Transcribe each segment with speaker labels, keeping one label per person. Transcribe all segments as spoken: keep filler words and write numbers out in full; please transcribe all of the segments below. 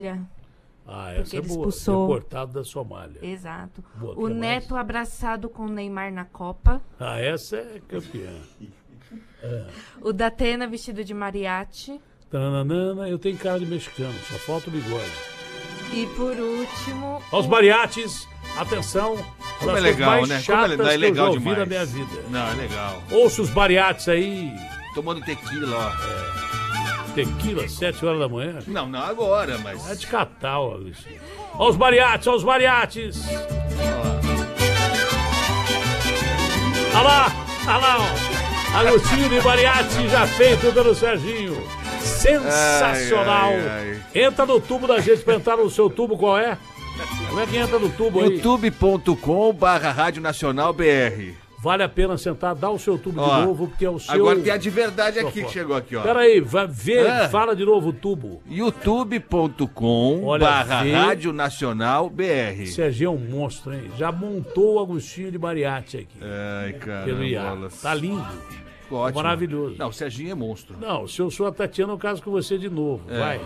Speaker 1: Ah, essa
Speaker 2: porque
Speaker 1: é
Speaker 2: ele
Speaker 1: boa.
Speaker 2: expulsou.
Speaker 1: Deportado da Somália.
Speaker 2: Exato.
Speaker 1: Boa,
Speaker 2: O
Speaker 1: que
Speaker 2: Neto
Speaker 1: mais?
Speaker 2: abraçado com o Neymar na Copa.
Speaker 1: Ah, essa é campeã. É.
Speaker 2: O Datena vestido de mariachi.
Speaker 1: Tananana, eu tenho cara de mexicano, só falta o bigode.
Speaker 2: E por último...
Speaker 1: Aos
Speaker 2: o-
Speaker 1: mariachis, atenção.
Speaker 3: Como
Speaker 1: das
Speaker 3: é
Speaker 1: coisas
Speaker 3: legal,
Speaker 1: mais
Speaker 3: né? Como é,
Speaker 1: chatas
Speaker 3: não, é
Speaker 1: que eu já
Speaker 3: legal
Speaker 1: ouvi
Speaker 3: demais.
Speaker 1: na minha vida.
Speaker 3: Não, é legal.
Speaker 1: Ouça os mariachis aí.
Speaker 3: Tomando tequila, ó.
Speaker 1: Tequila, sete horas da manhã.
Speaker 3: Não, não agora, mas...
Speaker 1: É de catal, Agostinho. Aos mariachis, aos mariachis. Olha lá, olha lá, ó. Agostinho de mariachi já feito pelo Serginho. Sensacional.
Speaker 3: Ai, ai,
Speaker 1: Entra no tubo da gente pra entrar no seu tubo, qual é? Como é que entra no tubo aí?
Speaker 3: youtube ponto com barra Rádio Nacional B R.
Speaker 1: Vale a pena sentar, dar o seu tubo
Speaker 3: Ó,
Speaker 1: de novo, porque é o seu...
Speaker 3: Agora tem a de verdade aqui
Speaker 1: Sua
Speaker 3: que
Speaker 1: foto.
Speaker 3: chegou aqui, ó.
Speaker 1: Pera aí, vai ver,
Speaker 3: Ah.
Speaker 1: fala de novo o tubo.
Speaker 3: youtube ponto com
Speaker 1: Olha,
Speaker 3: barra
Speaker 1: vê.
Speaker 3: Rádio Nacional B R.
Speaker 1: Serginho é um monstro, hein? Já montou o Agostinho de mariachi aqui.
Speaker 3: Ai, cara.
Speaker 1: Pelo I A. Tá lindo.
Speaker 3: Ótimo.
Speaker 1: Maravilhoso.
Speaker 3: Não, o Serginho é monstro.
Speaker 1: Não, se eu sou a Tatiana, eu caso com você de novo.
Speaker 3: É.
Speaker 1: Vai.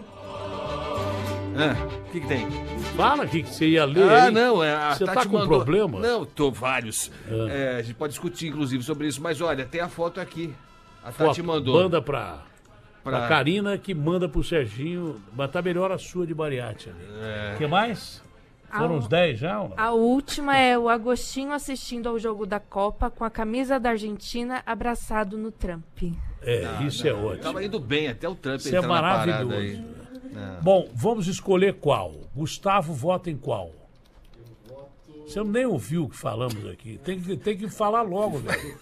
Speaker 3: Ah, o que que tem?
Speaker 1: Fala aqui que você ia ler.
Speaker 3: Ah,
Speaker 1: aí.
Speaker 3: não, é, a
Speaker 1: Você tá
Speaker 3: Tati
Speaker 1: com
Speaker 3: mandou...
Speaker 1: problema?
Speaker 3: Não, tô vários.
Speaker 1: Ah.
Speaker 3: É, a gente pode discutir, inclusive, sobre isso. Mas olha, tem a foto aqui. A
Speaker 1: Foto,
Speaker 3: Tati mandou.
Speaker 1: Manda pra, pra...
Speaker 3: Pra-
Speaker 1: Karina, que manda pro Serginho. Mas tá melhor a sua de mariachi ali. O
Speaker 3: É.
Speaker 1: que mais? Foram
Speaker 2: Ah,
Speaker 1: uns dez já ou não?
Speaker 2: A última é o Agostinho assistindo ao jogo da Copa com a camisa da Argentina abraçado no Trump.
Speaker 1: É, isso é ótimo.
Speaker 3: Tava indo bem até o Trump
Speaker 1: Isso é
Speaker 3: entrar na parada
Speaker 1: maravilhoso.
Speaker 3: aí. Não.
Speaker 1: Bom, vamos escolher qual. Gustavo vota em qual? Você nem ouviu o que falamos aqui. Tem que, tem que falar logo, velho.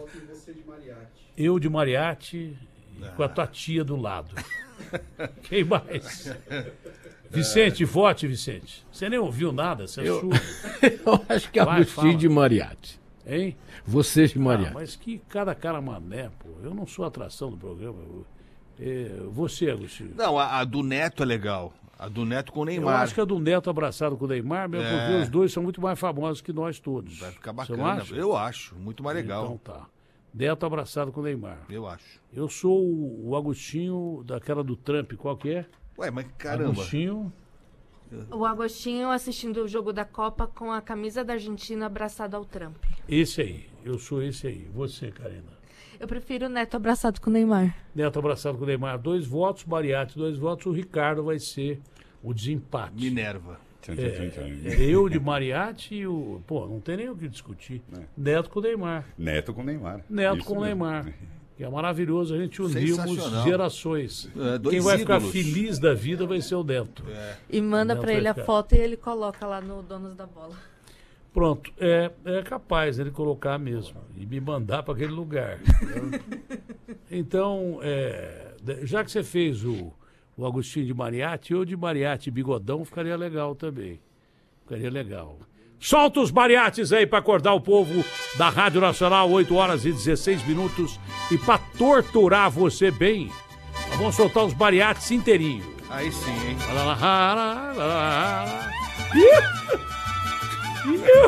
Speaker 1: Eu de mariachi com a tua tia do lado. Quem mais? Vicente, vote, Vicente. Você nem ouviu nada, você é
Speaker 4: Eu-
Speaker 1: surdo.
Speaker 4: Eu acho que é
Speaker 1: Vai,
Speaker 4: Agostinho
Speaker 1: fala.
Speaker 4: de mariachi.
Speaker 1: Hein?
Speaker 4: Você de
Speaker 1: Ah,
Speaker 4: mariachi.
Speaker 1: mas que cada cara mané, pô. Eu não sou atração do programa. Eu- é, você, Agostinho.
Speaker 3: Não, a, a do Neto é legal. A do Neto com o
Speaker 1: Eu
Speaker 3: Neymar.
Speaker 1: acho que a do Neto abraçado com o Neymar, mesmo
Speaker 3: É.
Speaker 1: porque os dois são muito mais famosos que nós todos.
Speaker 3: Vai ficar
Speaker 1: Você não
Speaker 3: bacana.
Speaker 1: acha?
Speaker 3: Eu acho. Muito mais legal.
Speaker 1: Então tá. Neto abraçado com o Neymar.
Speaker 3: Eu acho.
Speaker 1: Eu sou o, o Agostinho daquela do Trump, qual que é?
Speaker 3: Ué, mas caramba.
Speaker 1: Agostinho.
Speaker 2: O Agostinho assistindo o jogo da Copa com a camisa da Argentina abraçado ao Trump.
Speaker 1: Esse aí. Eu sou esse aí. Você, Karina.
Speaker 2: Eu prefiro o Neto abraçado com o Neymar.
Speaker 1: Neto abraçado com o Neymar. Dois votos, Mariachi, dois votos. O Ricardo vai ser o desempate.
Speaker 3: Minerva.
Speaker 1: É, eu de Mariachi e o... Pô, não tem nem o que discutir. Neto com o Neymar.
Speaker 5: Neto com Neymar.
Speaker 1: Neto
Speaker 5: Isso
Speaker 1: com o
Speaker 5: mesmo.
Speaker 1: Neymar. Que é maravilhoso, a gente unimos
Speaker 3: Sensacional.
Speaker 1: gerações.
Speaker 3: É, dois
Speaker 1: Quem vai ficar
Speaker 3: ídolos.
Speaker 1: feliz da vida vai ser o Neto.
Speaker 2: E manda
Speaker 1: Não,
Speaker 2: pra
Speaker 1: vai
Speaker 2: ele a
Speaker 1: ficar.
Speaker 2: foto e ele coloca lá no Donos da Bola.
Speaker 1: Pronto, é, é capaz ele colocar mesmo e me mandar para aquele lugar. Então, é, de- já que você fez o, o Agostinho de Mariachi, eu de Mariachi bigodão ficaria legal também. Ficaria legal. Solta os mariachis aí para acordar o povo da Rádio Nacional, oito horas e dezesseis minutos. E para torturar você bem, nós vamos soltar os mariachis inteirinho.
Speaker 3: Aí sim, hein?
Speaker 1: Lá, lá, lá, lá, lá, lá.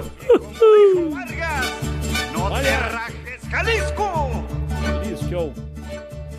Speaker 6: No te rajes, Jalisco.
Speaker 1: Isso que é o